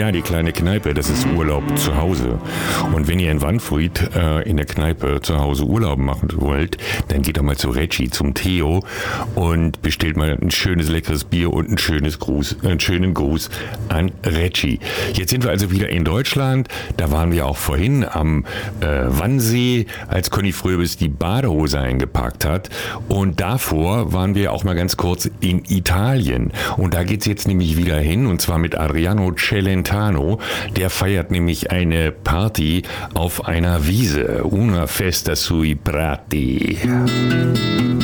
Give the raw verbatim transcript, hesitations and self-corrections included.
Ja, die kleine Kneipe, das ist Urlaub zu Hause. Und wenn ihr in Wanfried äh, in der Kneipe zu Hause Urlaub machen wollt, dann geht doch mal zu Recci, zum Theo und bestellt mal ein schönes, leckeres Bier und ein schönes Gruß, einen schönen Gruß an Recci. Jetzt sind wir also wieder in Deutschland. Da waren wir auch vorhin am äh, Wannsee, als Conny Fröbis die Badehose eingepackt hat. Und davor waren wir auch mal ganz kurz in Italien. Und da geht's jetzt nämlich wieder hin, und zwar mit Adriano Celentano. Der feiert nämlich eine Party auf einer Wiese. Una festa sui prati.